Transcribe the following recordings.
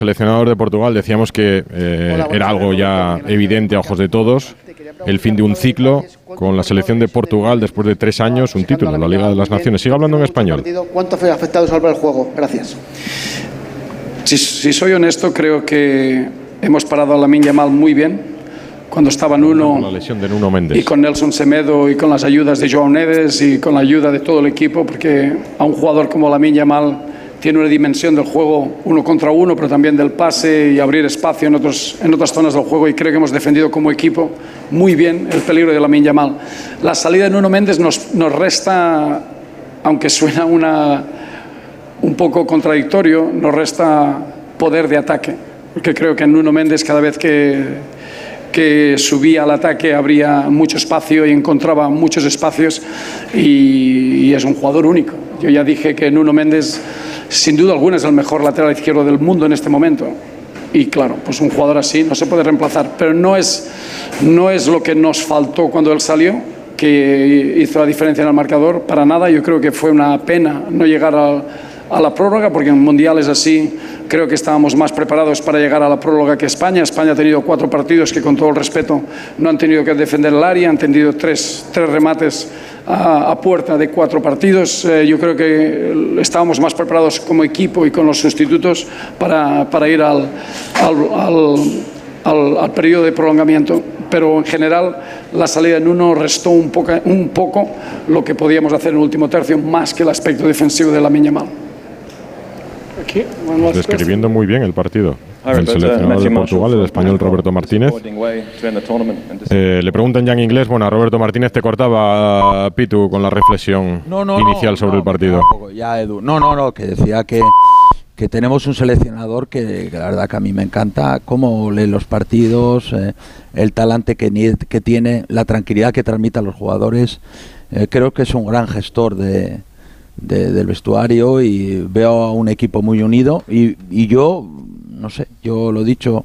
Seleccionador de Portugal, decíamos que era algo ya evidente a ojos de todos, el fin de un ciclo con la selección de Portugal después de 3 años, un título en la Liga de las Naciones. Siga hablando en español. ¿Cuánto fue afectado sobre el juego? Gracias. Si soy honesto, creo que hemos parado a Lamine Yamal muy bien. Cuando estaba Nuno, la lesión de Nuno Méndez, y con Nelson Semedo y con las ayudas de João Neves y con la ayuda de todo el equipo, porque a un jugador como Lamine Yamal tiene una dimensión del juego 1 contra 1, pero también del pase y abrir espacio en otras zonas del juego, y creo que hemos defendido como equipo muy bien el peligro de Lamine Yamal. La salida de Nuno Méndez nos resta, aunque suena un poco contradictorio, nos resta poder de ataque, porque creo que Nuno Méndez, cada vez que subía al ataque, abría mucho espacio y encontraba muchos espacios, y es un jugador único. Yo ya dije que Nuno Méndez, sin duda alguna, es el mejor lateral izquierdo del mundo en este momento, y claro, pues un jugador así no se puede reemplazar, pero no es lo que nos faltó cuando él salió, que hizo la diferencia en el marcador, para nada. Yo creo que fue una pena no llegar a la prórroga, porque en mundiales así creo que estábamos más preparados para llegar a la prórroga que España. España ha tenido 4 partidos que, con todo el respeto, no han tenido que defender el área, han tenido tres remates a puerta de 4 partidos. Yo creo que estábamos más preparados como equipo y con los sustitutos para ir al periodo de prolongamiento, pero en general la salida de Nuno restó un poco lo que podíamos hacer en el último tercio, más que el aspecto defensivo de Lamine Yamal. Describiendo muy bien el partido el seleccionador de Portugal, el español Roberto Martínez. Le preguntan ya en inglés. Bueno, a Roberto Martínez te cortaba, Pitu, con la reflexión inicial sobre el partido. Que decía que tenemos un seleccionador que la verdad que a mí me encanta cómo lee los partidos, el talante que tiene, la tranquilidad que transmite a los jugadores. Creo que es un gran gestor del vestuario, y veo a un equipo muy unido, y yo, no sé, yo lo he dicho,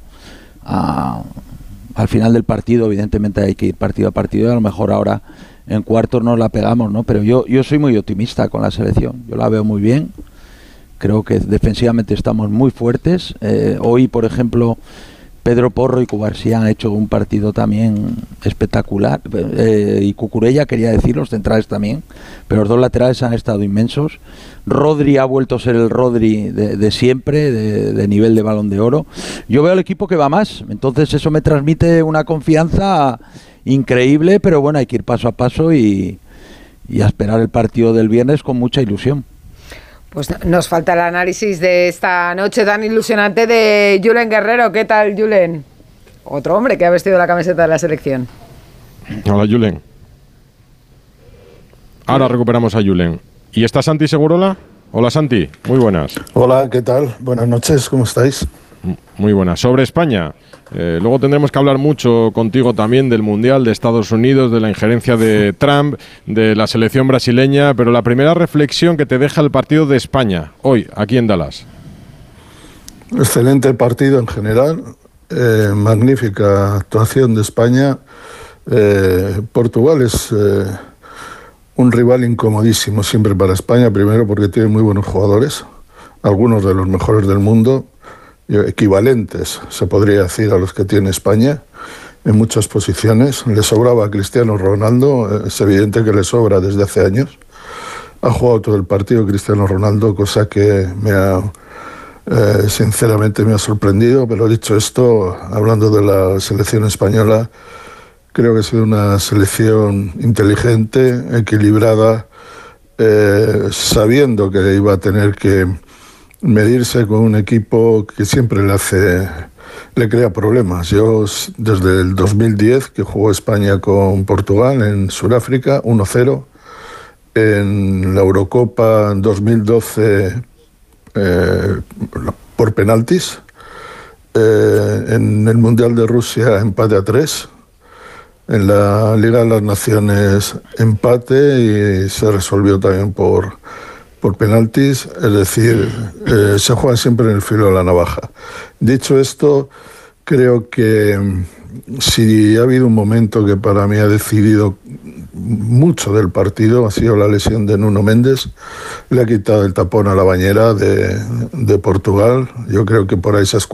al final del partido evidentemente hay que ir partido a partido, y a lo mejor ahora en cuartos nos la pegamos, ¿no? Pero yo soy muy optimista con la selección, yo la veo muy bien. Creo que defensivamente estamos muy fuertes. Hoy, por ejemplo, Pedro Porro y Cubarsí han hecho un partido también espectacular. Y Cucurella, quería decir, los centrales también. Pero los 2 laterales han estado inmensos. Rodri ha vuelto a ser el Rodri de siempre, de nivel de Balón de Oro. Yo veo al equipo que va más. Entonces eso me transmite una confianza increíble. Pero bueno, hay que ir paso a paso y a esperar el partido del viernes con mucha ilusión. Pues nos falta el análisis de esta noche tan ilusionante de Julen Guerrero. ¿Qué tal, Julen? Otro hombre que ha vestido la camiseta de la selección. Hola, Julen. Ahora recuperamos a Julen. ¿Y está Santi Segurola? Hola, Santi. Muy buenas. Hola, ¿qué tal? Buenas noches, ¿cómo estáis? Muy buenas. Sobre España, luego tendremos que hablar mucho contigo también del Mundial de Estados Unidos, de la injerencia de Trump, de la selección brasileña, pero la primera reflexión que te deja el partido de España, hoy, aquí en Dallas. Excelente partido en general, magnífica actuación de España. Portugal es un rival incomodísimo siempre para España, primero porque tiene muy buenos jugadores, algunos de los mejores del mundo, equivalentes, se podría decir, a los que tiene España en muchas posiciones. Le sobraba a Cristiano Ronaldo, es evidente que le sobra desde hace años. Ha jugado todo el partido Cristiano Ronaldo, cosa que sinceramente me ha sorprendido, pero dicho esto, hablando de la selección española, creo que ha sido una selección inteligente, equilibrada, sabiendo que iba a tener que medirse con un equipo que siempre le crea problemas. Yo, desde el 2010, que jugó España con Portugal en Sudáfrica, 1-0, en la Eurocopa 2012 por penaltis, en el Mundial de Rusia empate a 3, en la Liga de las Naciones empate y se resolvió también por penaltis, es decir, se juega siempre en el filo de la navaja. Dicho esto, creo que si ha habido un momento que para mí ha decidido mucho del partido, ha sido la lesión de Nuno Méndez. Le ha quitado el tapón a la bañera de Portugal. Yo creo que por ahí se ha